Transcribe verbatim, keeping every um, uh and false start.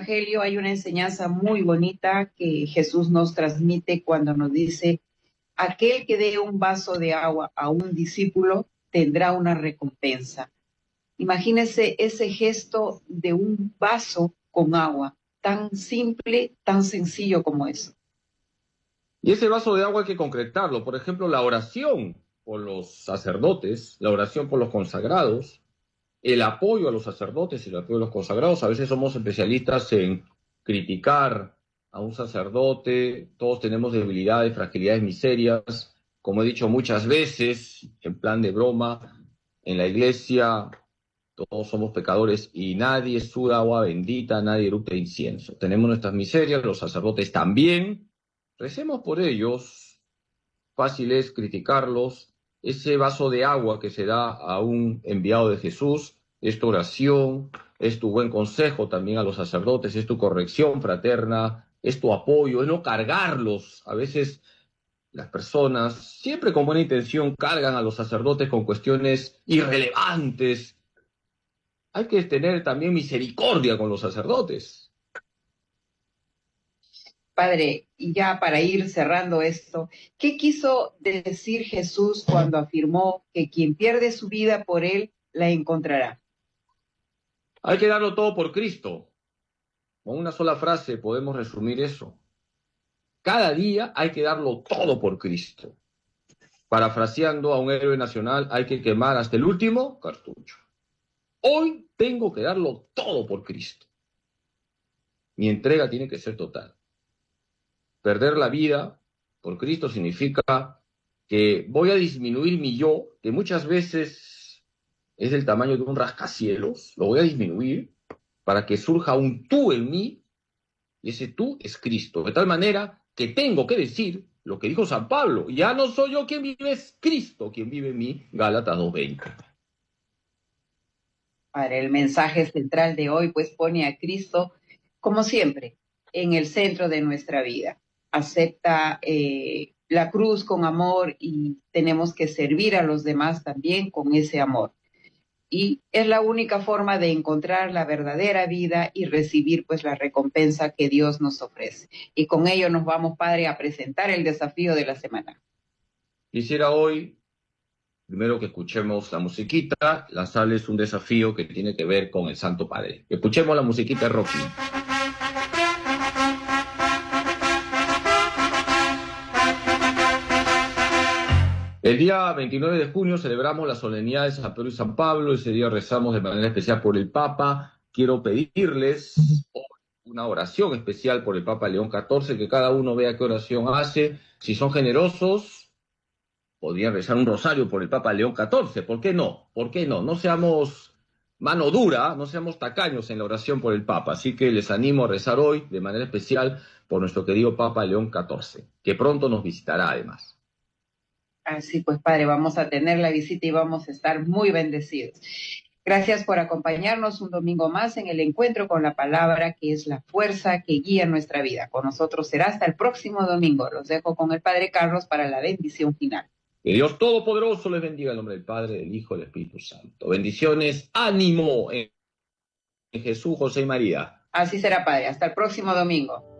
Evangelio hay una enseñanza muy bonita que Jesús nos transmite cuando nos dice: aquel que dé un vaso de agua a un discípulo tendrá una recompensa. Imagínense ese gesto de un vaso con agua, tan simple, tan sencillo como eso. Y ese vaso de agua hay que concretarlo. Por ejemplo, la oración por los sacerdotes, la oración por los consagrados, el apoyo a los sacerdotes y el apoyo a los consagrados. A veces somos especialistas en criticar a un sacerdote. Todos tenemos debilidades, fragilidades, miserias. Como he dicho muchas veces, en plan de broma, en la iglesia todos somos pecadores y nadie suda agua bendita, nadie eructa incienso. Tenemos nuestras miserias, los sacerdotes también. Recemos por ellos. Fácil es criticarlos. Ese vaso de agua que se da a un enviado de Jesús es tu oración, es tu buen consejo también a los sacerdotes, es tu corrección fraterna, es tu apoyo, es no cargarlos. A veces las personas, siempre con buena intención, cargan a los sacerdotes con cuestiones irrelevantes. Hay que tener también misericordia con los sacerdotes. Padre, y ya para ir cerrando esto, ¿qué quiso decir Jesús cuando afirmó que quien pierde su vida por él la encontrará? Hay que darlo todo por Cristo. Con una sola frase podemos resumir eso. Cada día hay que darlo todo por Cristo. Parafraseando a un héroe nacional, hay que quemar hasta el último cartucho. Hoy tengo que darlo todo por Cristo. Mi entrega tiene que ser total. Perder la vida por Cristo significa que voy a disminuir mi yo, que muchas veces es del tamaño de un rascacielos, lo voy a disminuir para que surja un tú en mí, y ese tú es Cristo. De tal manera que tengo que decir lo que dijo San Pablo: ya no soy yo quien vive, es Cristo quien vive en mí, Gálatas dos veinte. Para el mensaje central de hoy, pues pone a Cristo, como siempre, en el centro de nuestra vida. Acepta eh, la cruz con amor y tenemos que servir a los demás también con ese amor. Y es la única forma de encontrar la verdadera vida y recibir pues la recompensa que Dios nos ofrece. Y con ello nos vamos, Padre, a presentar el desafío de la semana. Quisiera hoy, primero que escuchemos la musiquita, lanzarles un desafío que tiene que ver con el Santo Padre. Escuchemos la musiquita de Rocky. El día veintinueve de junio celebramos la solemnidad de San Pedro y San Pablo. Ese día rezamos de manera especial por el Papa. Quiero pedirles una oración especial por el Papa León catorce, que cada uno vea qué oración hace. Si son generosos, podrían rezar un rosario por el Papa León catorce. ¿Por qué no? ¿Por qué no? No seamos mano dura, no seamos tacaños en la oración por el Papa. Así que les animo a rezar hoy de manera especial por nuestro querido Papa León catorce, que pronto nos visitará además. Así pues, Padre, vamos a tener la visita y vamos a estar muy bendecidos. Gracias por acompañarnos un domingo más en el encuentro con la palabra, que es la fuerza que guía nuestra vida. Con nosotros será hasta el próximo domingo. Los dejo con el Padre Carlos para la bendición final. Que Dios Todopoderoso les bendiga en nombre del Padre, del Hijo y del Espíritu Santo. Bendiciones, ánimo en Jesús, José y María. Así será, Padre. Hasta el próximo domingo.